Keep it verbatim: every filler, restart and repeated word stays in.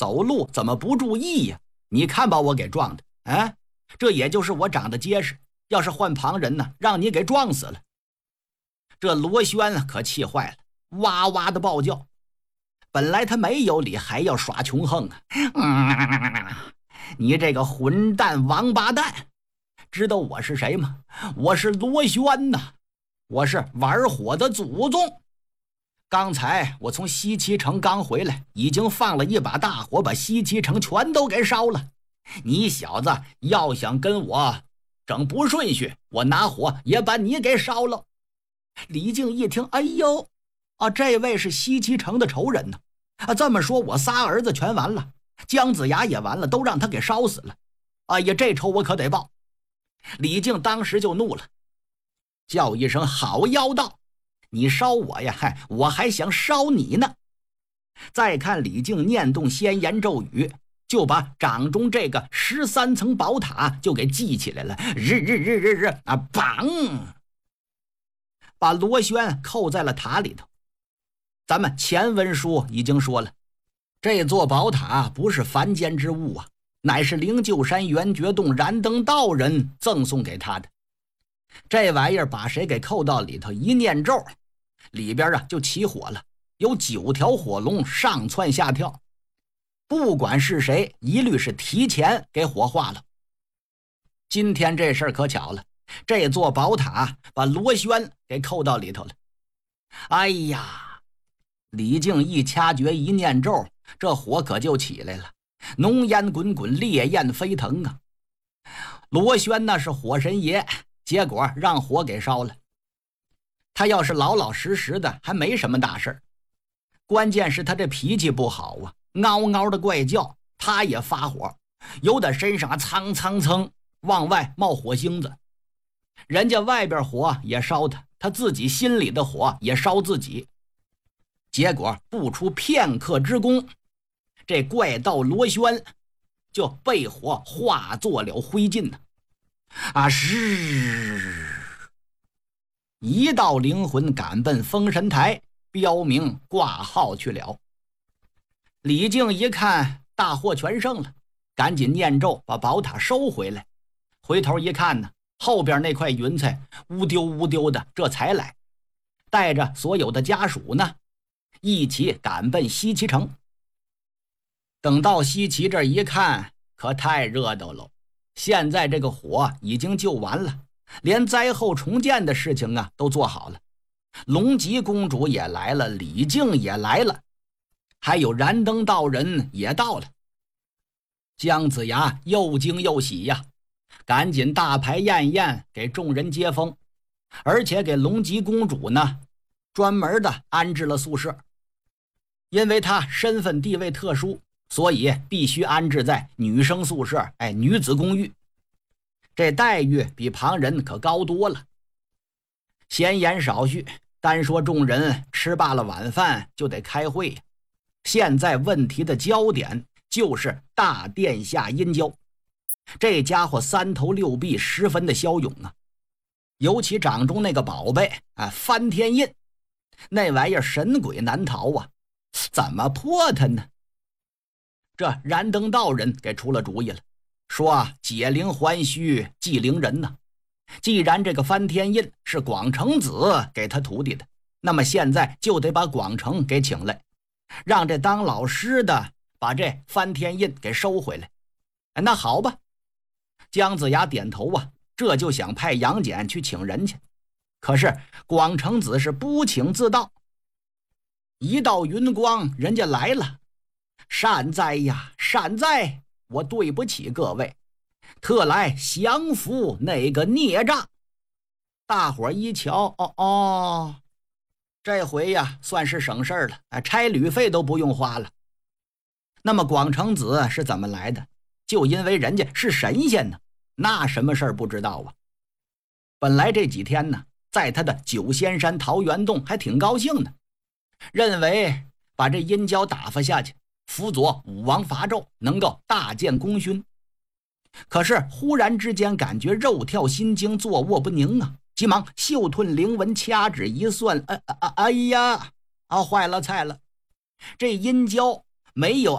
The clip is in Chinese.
走路怎么不注意呀？你看把我给撞的，啊，这也就是我长得结实，要是换旁人呢，让你给撞死了。这罗轩可气坏了，哇哇的暴叫。本来他没有理，还要耍穷横啊！嗯，你这个混蛋王八蛋，知道我是谁吗？我是罗轩呐，我是玩火的祖宗。刚才我从西岐城刚回来，已经放了一把大火，把西岐城全都给烧了。你小子要想跟我整不顺序，我拿火也把你给烧了。李靖一听，哎呦啊，这位是西岐城的仇人呢！啊，这么说我仨儿子全完了，姜子牙也完了，都让他给烧死了。哎呀，这仇我可得报！李靖当时就怒了，叫一声好妖道，你烧我呀，嗨，我还想烧你呢。再看李靖念动仙言咒语，就把掌中这个十三层宝塔就给记起来了，日日日日日啊，绑，把罗轩扣在了塔里头。咱们前文书已经说了，这座宝塔不是凡间之物啊，乃是灵鹫山圆觉洞燃灯道人赠送给他的。这玩意儿把谁给扣到里头，一念咒，里边啊就起火了，有九条火龙上窜下跳，不管是谁，一律是提前给火化了。今天这事儿可巧了，这座宝塔把罗轩给扣到里头了。哎呀，李靖一掐诀一念咒，这火可就起来了，浓烟滚滚，烈焰飞腾啊！罗轩那是火神爷，结果让火给烧了。他要是老老实实的，还没什么大事，关键是他这脾气不好啊，嗷嗷的怪叫，他也发火，由他身上啊蹭蹭蹭往外冒火星子。人家外边火也烧他，他自己心里的火也烧自己。结果不出片刻之功，这怪盗罗轩就被火化作了灰烬呢。啊，是一道灵魂赶奔封神台，标明挂号去了。李靖一看大获全胜了，赶紧念咒把宝塔收回来。回头一看呢，后边那块云彩乌丢乌丢的，这才来，带着所有的家属呢，一起赶奔西岐城。等到西岐这一看，可太热闹了。现在这个火已经救完了，连灾后重建的事情啊都做好了。龙吉公主也来了，李靖也来了，还有燃灯道人也到了。姜子牙又惊又喜呀，赶紧大排宴宴给众人接风，而且给龙吉公主呢专门的安置了宿舍。因为她身份地位特殊，所以必须安置在女生宿舍，哎，女子公寓。这待遇比旁人可高多了。闲言少叙，单说众人吃罢了晚饭就得开会。现在问题的焦点就是大殿下殷郊，这家伙三头六臂，十分的骁勇啊。尤其掌中那个宝贝啊，翻天印，那玩意儿神鬼难逃啊，怎么破它呢？这燃灯道人给出了主意了，说啊，解铃还须系铃人呢。既然这个翻天印是广成子给他徒弟的，那么现在就得把广成给请来，让这当老师的把这翻天印给收回来。哎，那好吧。姜子牙点头啊，这就想派杨戬去请人去。可是广成子是不请自到。一道云光，人家来了。善哉呀，善哉，我对不起各位，特来降服那个孽障。大伙一瞧，哦哦，这回呀算是省事了，哎，差旅费都不用花了。那么广成子是怎么来的？就因为人家是神仙呢，那什么事儿不知道啊？本来这几天呢，在他的九仙山桃源洞还挺高兴的，认为把这殷郊打发下去，辅佐武王伐纣，能够大建功勋。可是忽然之间感觉肉跳心惊，坐卧不宁啊，急忙嗅吞灵纹，掐指一算，哎哎哎呀，啊，坏了菜了！这殷郊没有